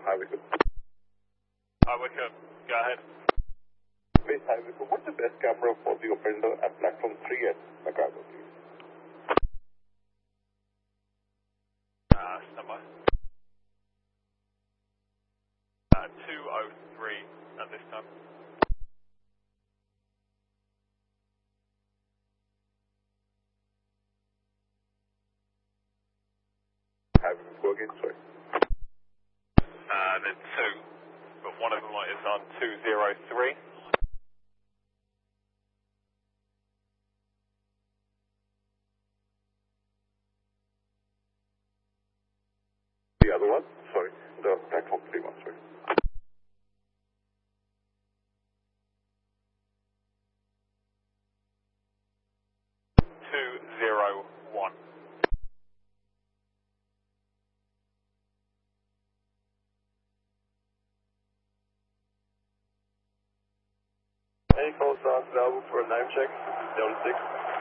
Hi, Vikram. Hi, Wickham. Go ahead. Please, hi, Vikram. What's the best camera for the offender at platform 3 at Chicago, please? Standby. 203 at this time. Hi, Vikram. Go again, sorry. Then 2, but one of them is on 203. The other one? Sorry. The platform 3 one, sorry. Any call signs available for a name check? Delta 6.